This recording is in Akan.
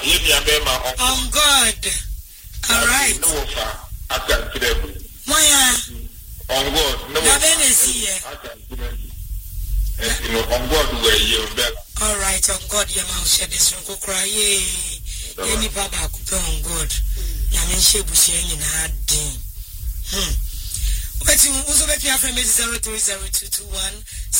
On God. All right. Moya. On God. No. On God all right, on God, your mouth shed this one. Cry, any baba could on God. Yamin Shebushi in our din. Waiting, also make your friend 0302221